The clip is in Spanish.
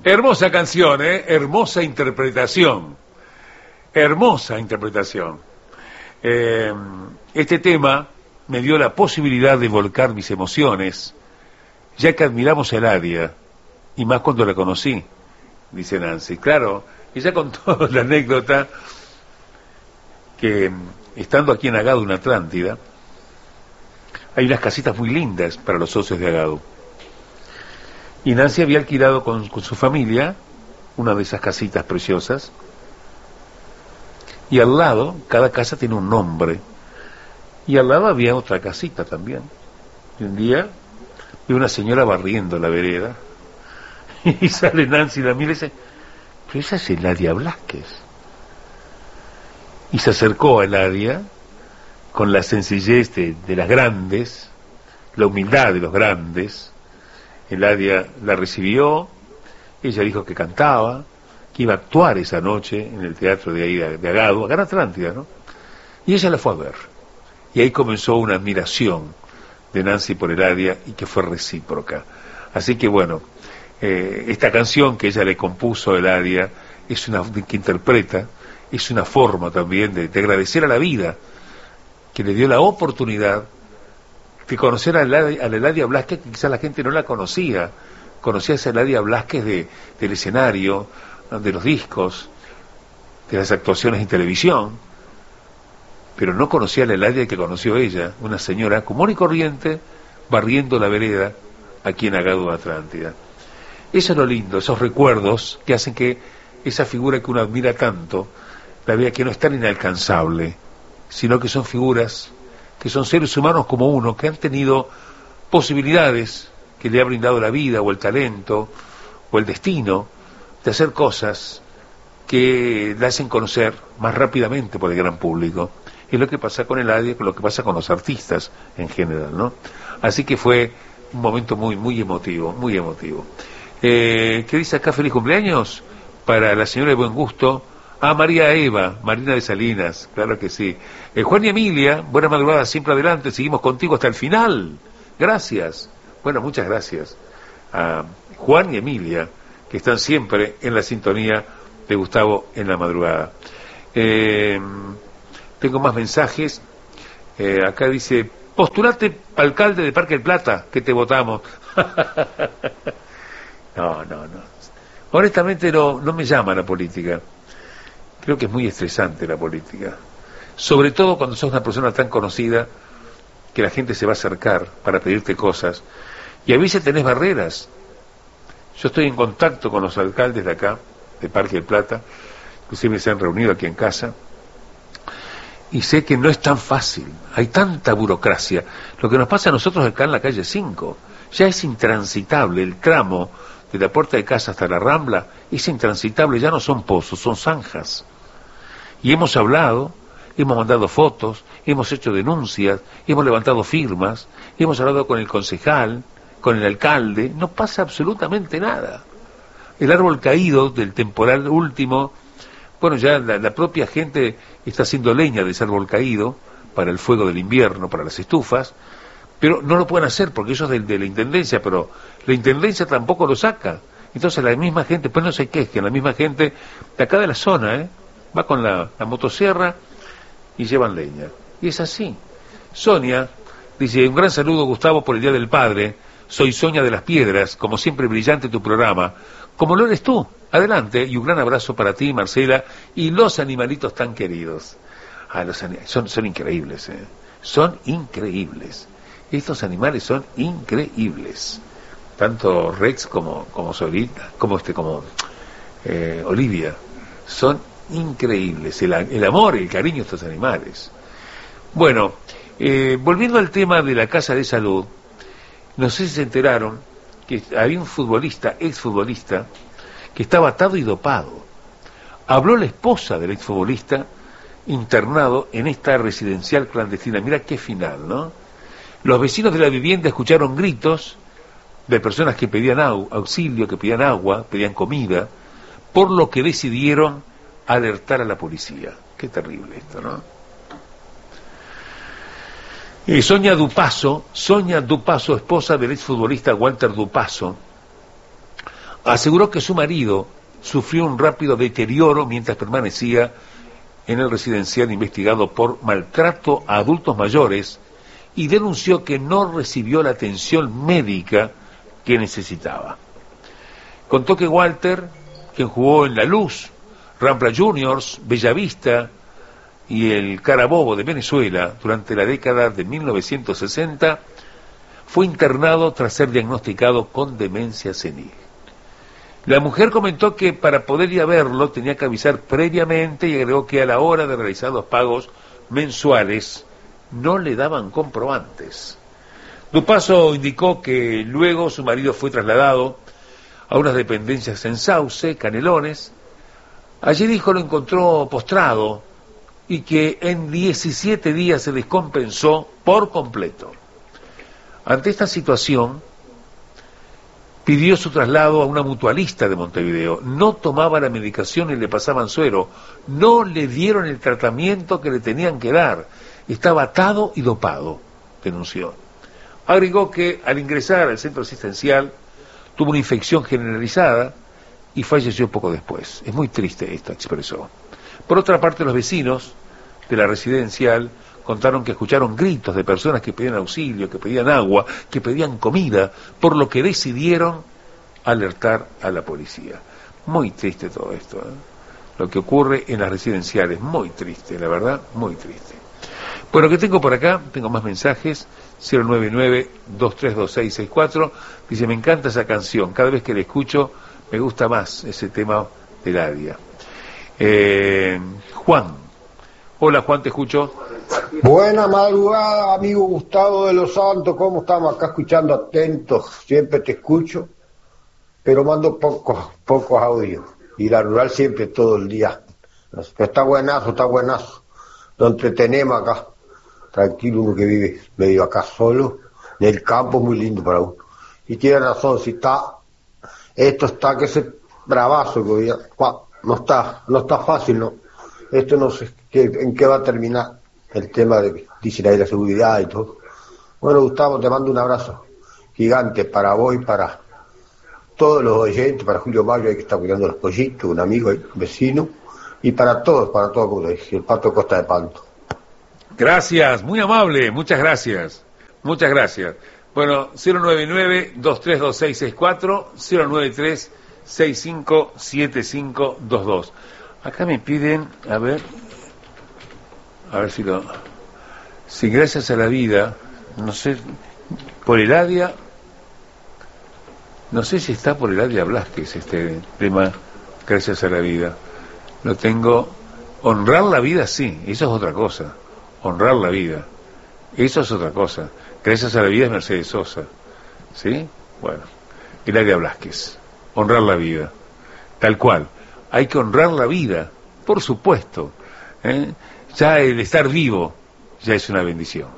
Hermosa canción, ¿eh? Hermosa interpretación. Hermosa interpretación. Este tema me dio la posibilidad de volcar mis emociones, ya que admiramos a Eladia, y más cuando la conocí, dice Nancy. Claro, ella contó la anécdota que, estando aquí en Agado, en Atlántida, hay unas casitas muy lindas para los socios de Agado. Y Nancy había alquilado con su familia una de esas casitas preciosas, y al lado, cada casa tiene un nombre, y al lado había otra casita también. Y un día vi una señora barriendo la vereda, y sale Nancy y la mira y dice: pero esa es Eladia Blasquez. Y se acercó a Eladia con la sencillez de las grandes, la humildad de los grandes. Eladia la recibió, ella dijo que cantaba, que iba a actuar esa noche en el teatro de ahí de Agado, acá en Atlántida, ¿no? Y ella la fue a ver. Y ahí comenzó una admiración de Nancy por Eladia, y que fue recíproca. Así que bueno, esta canción que ella le compuso a Eladia, que interpreta, es una forma también de agradecer a la vida, que le dio la oportunidad de conocer a la Eladia Blasquez, que quizás la gente no la conocía. Conocía a esa Eladia Blasquez del escenario, de los discos, de las actuaciones en televisión, pero no conocía a la Eladia que conoció ella, una señora común y corriente, barriendo la vereda aquí en Agado, Atlántida. Eso es lo lindo, esos recuerdos que hacen que esa figura que uno admira tanto, la vea que no es tan inalcanzable, sino que son figuras, que son seres humanos como uno, que han tenido posibilidades que le ha brindado la vida, o el talento, o el destino, de hacer cosas que la hacen conocer más rápidamente por el gran público. Es lo que pasa con Eladia, lo que pasa con los artistas en general, ¿no? Así que fue un momento muy emotivo, muy emotivo. ¿Qué dice acá? Feliz cumpleaños para la señora de buen gusto. María Eva, Marina de Salinas, claro que sí. Juan y Emilia, buena madrugada, siempre adelante, seguimos contigo hasta el final. Gracias. Bueno, muchas gracias a Juan y Emilia, que están siempre en la sintonía de Gustavo en la madrugada. Tengo más mensajes. Acá dice: postulate alcalde de Parque del Plata, que te votamos. No. Honestamente no me llama la política. Creo que es muy estresante la política. Sobre todo cuando sos una persona tan conocida, que la gente se va a acercar para pedirte cosas. Y a veces tenés barreras. Yo estoy en contacto con los alcaldes de acá, de Parque del Plata, inclusive se han reunido aquí en casa, y sé que no es tan fácil, hay tanta burocracia. Lo que nos pasa a nosotros acá en la calle 5, ya es intransitable, el tramo de la puerta de casa hasta la Rambla es intransitable, ya no son pozos, son zanjas. Y hemos hablado, hemos mandado fotos, hemos hecho denuncias, hemos levantado firmas, hemos hablado con el concejal, con el alcalde, no pasa absolutamente nada. El árbol caído del temporal último, bueno, ya la propia gente está haciendo leña de ese árbol caído para el fuego del invierno, para las estufas, pero no lo pueden hacer porque eso es de la intendencia, pero la intendencia tampoco lo saca. Entonces la misma gente, pues no se quejen, la misma gente de acá de la zona, va con la motosierra y llevan leña. Y es así. Sonia dice: un gran saludo, Gustavo, por el Día del Padre. Soy Sonia de las Piedras, como siempre brillante tu programa, como lo eres tú. Adelante, y un gran abrazo para ti, Marcela, y los animalitos tan queridos. Son increíbles, son increíbles. Estos animales son increíbles. Tanto Rex como Solita, como Olivia, son increíbles. El amor y el cariño de estos animales. Bueno, volviendo al tema de la Casa de Salud, no sé si se enteraron que había un futbolista, exfutbolista, que estaba atado y dopado. Habló la esposa del exfutbolista internado en esta residencial clandestina. Mira qué final, ¿no? Los vecinos de la vivienda escucharon gritos de personas que pedían auxilio, que pedían agua, pedían comida, por lo que decidieron alertar a la policía. Qué terrible esto, ¿no? Sonia Dupasso, esposa del exfutbolista Walter Dupasso, Aseguró que su marido sufrió un rápido deterioro mientras permanecía en el residencial investigado por maltrato a adultos mayores y denunció que no recibió la atención médica que necesitaba. Contó que Walter, quien jugó en La Luz, Rampla Juniors, Bellavista y el Carabobo de Venezuela durante la década de 1960, fue internado tras ser diagnosticado con demencia senil. La mujer comentó que para poder ir a verlo tenía que avisar previamente y agregó que a la hora de realizar los pagos mensuales no le daban comprobantes. Dupaso indicó que luego su marido fue trasladado a unas dependencias en Sauce, Canelones. Allí dijo lo encontró postrado y que en 17 días se descompensó por completo. Ante esta situación, pidió su traslado a una mutualista de Montevideo. No tomaba la medicación y le pasaban suero. No le dieron el tratamiento que le tenían que dar. Estaba atado y dopado, denunció. Agregó que al ingresar al centro asistencial tuvo una infección generalizada y falleció poco después. Es muy triste esto, expresó. Por otra parte, los vecinos de la residencial contaron que escucharon gritos de personas que pedían auxilio, que pedían agua, que pedían comida, por lo que decidieron alertar a la policía. Muy triste todo esto, ¿eh? Lo que ocurre en las residenciales, muy triste, la verdad, muy triste. Bueno, que tengo por acá, tengo más mensajes, 099-232664, dice, me encanta esa canción, cada vez que la escucho me gusta más ese tema de Ladia. Juan, hola Juan, te escucho. Buena madrugada, amigo Gustavo de los Santos, ¿cómo estamos? Acá escuchando atentos, siempre te escucho, pero mando pocos audios, y la rural siempre todo el día. Pero está buenazo, lo entretenemos acá, tranquilo, uno que vive medio acá solo, en el campo, muy lindo para uno. Y tiene razón, esto está que se bravazo, que no está fácil, ¿no? Esto no sé en qué va a terminar. El tema de, dicen ahí, la seguridad y todo. Bueno, Gustavo, te mando un abrazo gigante para vos y para todos los oyentes, para Julio Mayo, ahí que está cuidando los pollitos, un amigo ahí, un vecino, y para todos, como te dije, el Pato Costa de Panto. Gracias, muy amable, muchas gracias. Bueno, 099-232664, 093-657522. Acá me piden, a ver si gracias a la vida, no sé, por Eladia, no sé si está por Eladia Blasquez este tema, gracias a la vida. Lo tengo, honrar la vida, sí, eso es otra cosa, honrar la vida, eso es otra cosa. Gracias a la vida es Mercedes Sosa, ¿sí? Bueno, Eladia Blasquez, honrar la vida, tal cual, hay que honrar la vida, por supuesto, ¿eh? Ya el estar vivo ya es una bendición.